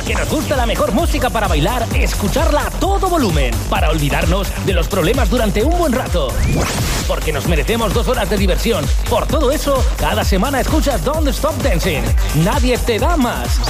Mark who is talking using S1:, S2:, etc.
S1: Que nos gusta la mejor música para bailar, escucharla a todo volumen, para olvidarnos de los problemas durante un buen rato. Porque nos merecemos 2 horas de diversión. Por todo eso, cada semana escuchas Don't Stop Dancing. Nadie te da más.